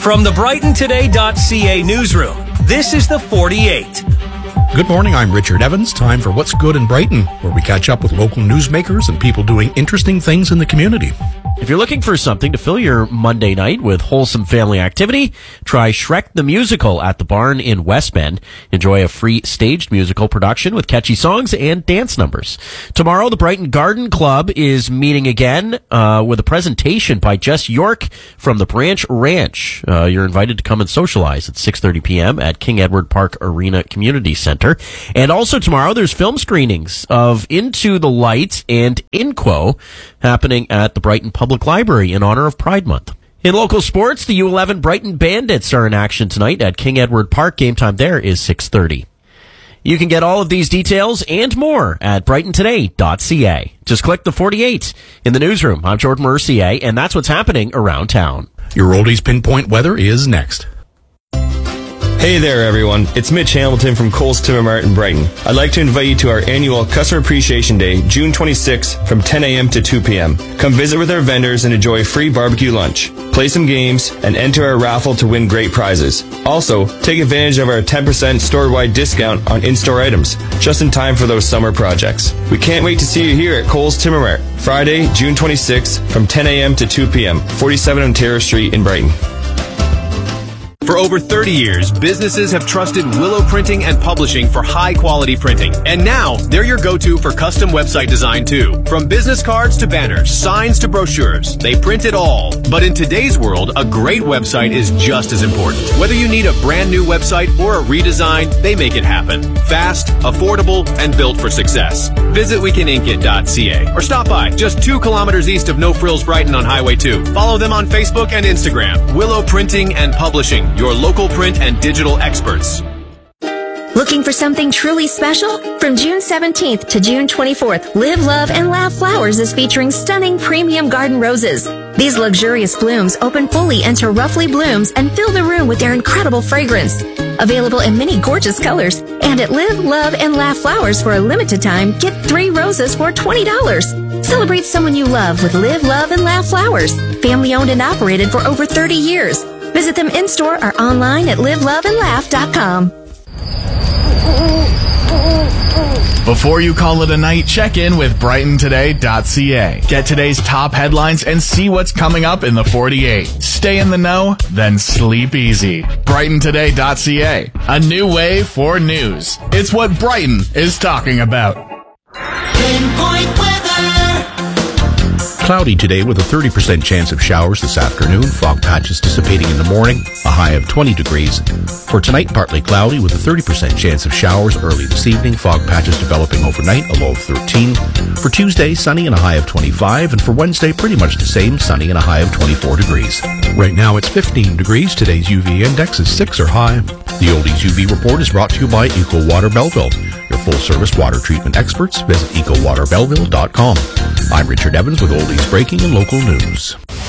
From the BrightonToday.ca newsroom, this is the 48. Good morning, I'm Richard Evans. Time for What's Good in Brighton, where we catch up with local newsmakers and people doing interesting things in the community. If you're looking for something to fill your Monday night with wholesome family activity, try Shrek the Musical at the Barn in West Bend. Enjoy a free staged musical production with catchy songs and dance numbers. Tomorrow, the Brighton Garden Club is meeting again with a presentation by Jess York from the Branch Ranch. You're invited to come and socialize at 6:30 p.m. at King Edward Park Arena Community Center. And also tomorrow, there's film screenings of Into the Light and Inquo happening at the Brighton Public Library in honor of Pride Month. In local sports, the U11 Brighton Bandits are in action tonight at King Edward Park. Game time there is 6:30. You can get all of these details and more at BrightonToday.ca. Just click the 48 in the newsroom. I'm Jordan Mercier, and that's what's happening around town. Your Oldies Pinpoint weather is next. Hey there, everyone. It's Mitch Hamilton from Coles Timber Mart in Brighton. I'd like to invite you to our annual Customer Appreciation Day, June 26th, from 10 a.m. to 2 p.m. Come visit with our vendors and enjoy free barbecue lunch. Play some games and enter our raffle to win great prizes. Also, take advantage of our 10% store-wide discount on in-store items, just in time for those summer projects. We can't wait to see you here at Coles Timber Mart, Friday, June 26th, from 10 a.m. to 2 p.m., 47 Ontario Street in Brighton. For over 30 years, businesses have trusted Willow Printing and Publishing for high-quality printing. And now, they're your go-to for custom website design, too. From business cards to banners, signs to brochures, they print it all. But in today's world, a great website is just as important. Whether you need a brand new website or a redesign, they make it happen. Fast, affordable, and built for success. Visit wecanink.ca or stop by just 2 kilometers east of No Frills Brighton on Highway 2. Follow them on Facebook and Instagram. Willow Printing and Publishing, your local print and digital experts. Looking for something truly special? From June 17th to June 24th, Live, Love, and Laugh Flowers is featuring stunning premium garden roses. These luxurious blooms open fully into roughly blooms and fill the room with their incredible fragrance. Available in many gorgeous colors. And at Live, Love, and Laugh Flowers for a limited time, get 3 roses for $20. Celebrate someone you love with Live, Love, and Laugh Flowers. Family owned and operated for over 30 years. Visit them in-store or online at liveloveandlaugh.com. Before you call it a night, check in with BrightonToday.ca. Get today's top headlines and see what's coming up in the 48. Stay in the know, then sleep easy. BrightonToday.ca. A new way for news. It's what Brighton is talking about. Pinpoint weather. Cloudy today with a 30% chance of showers this afternoon. Fog patches dissipating in the morning, a high of 20 degrees. For tonight, partly cloudy with a 30% chance of showers early this evening. Fog patches developing overnight, a low of 13. For Tuesday, sunny and a high of 25. And for Wednesday, pretty much the same, sunny and a high of 24 degrees. Right now, it's 15 degrees. Today's UV index is 6 or high. The Oldies UV report is brought to you by Eco Water Belleville. Your full-service water treatment experts. Visit ecowaterbelleville.com. I'm Richard Evans with Oldies Breaking and Local News.